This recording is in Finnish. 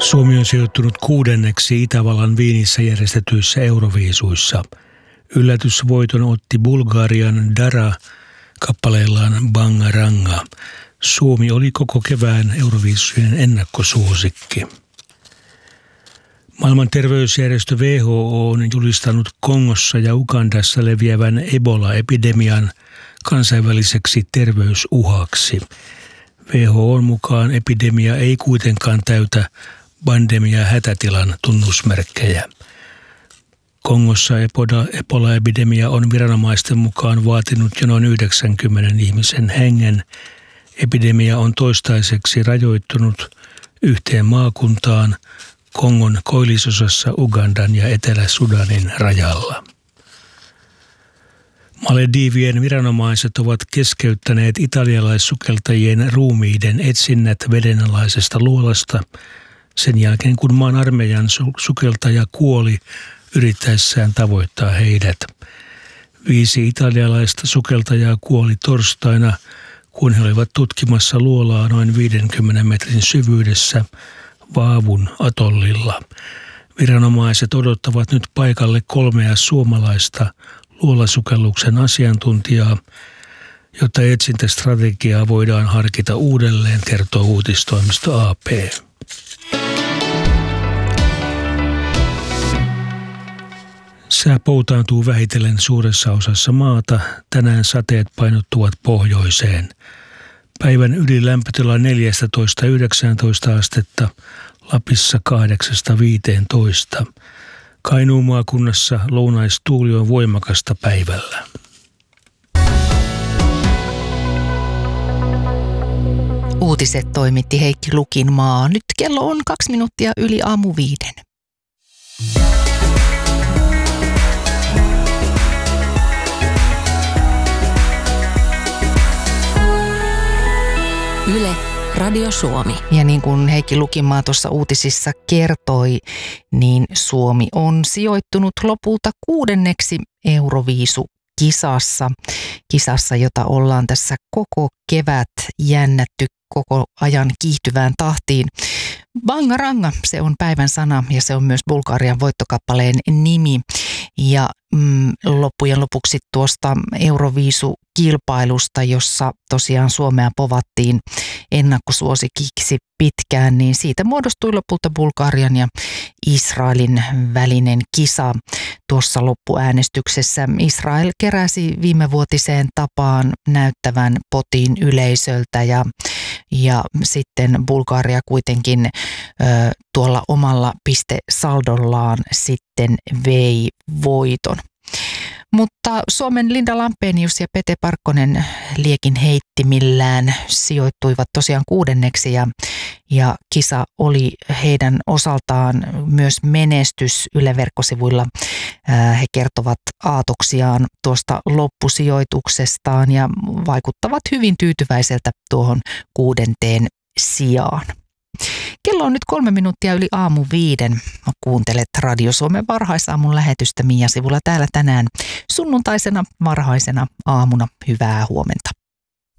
Suomi on sijoittunut 6. Itävallan Viinissä järjestetyissä Euroviisuissa. Yllätysvoiton otti Bulgarian Dara kappaleellaan Bangaranga. Suomi oli koko kevään Euroviisujen ennakkosuosikki. Maailman terveysjärjestö WHO on julistanut Kongossa ja Ugandassa leviävän Ebola-epidemian kansainväliseksi terveysuhaksi. WHO:n mukaan epidemia ei kuitenkaan täytä pandemia-hätätilan tunnusmerkkejä. Kongossa Ebola-epidemia on viranomaisten mukaan vaatinut jo noin 90 ihmisen hengen. Epidemia on toistaiseksi rajoittunut yhteen maakuntaan Kongon koillisosassa Ugandan ja Etelä-Sudanin rajalla. Maledivien viranomaiset ovat keskeyttäneet italialaissukeltajien ruumiiden etsinnät vedenalaisesta luolasta sen jälkeen, kun maan armeijan sukeltaja kuoli yrittäessään tavoittaa heidät. 5 italialaista sukeltajaa kuoli torstaina, kun he olivat tutkimassa luolaa noin 50 metrin syvyydessä Vaavun atollilla. Viranomaiset odottavat nyt paikalle 3 suomalaista luolasukelluksen asiantuntijaa, jotta etsintästrategiaa voidaan harkita uudelleen, kertoo uutistoimisto AP. Sää poutaantuu vähitellen suuressa osassa maata. Tänään sateet painottuvat pohjoiseen. Päivän ylilämpötila 14–19 astetta, Lapissa 8–15. Kainuun maakunnassa lounaistuuli on voimakasta päivällä. Uutiset toimitti Heikki Lukinmaa. Nyt kello on 2 minuuttia yli aamu 5. Yle, Radio Suomi. Ja niin kuin Heikki Lukinmaa tuossa uutisissa kertoi, niin Suomi on sijoittunut lopulta 6. Euroviisukisassa. Kisassa, jota ollaan tässä koko kevät jännätty koko ajan kiihtyvään tahtiin. Bangaranga, se on päivän sana ja se on myös Bulgarian voittokappaleen nimi. Ja loppujen lopuksi tuosta Euroviisukilpailusta, jossa tosiaan Suomea povattiin ennakkosuosikiksi pitkään, niin siitä muodostui lopulta Bulgarian ja Israelin välinen kisa. Tuossa loppuäänestyksessä Israel keräsi viimevuotiseen tapaan näyttävän potin yleisöltä ja sitten Bulgaria kuitenkin tuolla omalla pistesaldollaan sitten vei voiton. Mutta Suomen Linda Lampenius ja Pete Parkkonen liekin heittimillään sijoittuivat tosiaan 6. ja kisa oli heidän osaltaan myös menestys. Yle verkkosivuilla he kertovat aatoksiaan tuosta loppusijoituksestaan ja vaikuttavat hyvin tyytyväiseltä tuohon 6. sijaan. Kello on nyt 3 minuuttia yli aamu 5. Kuuntelet Radio Suomen varhaisaamun lähetystä Mia sivulla täällä tänään sunnuntaisena varhaisena aamuna. Hyvää huomenta.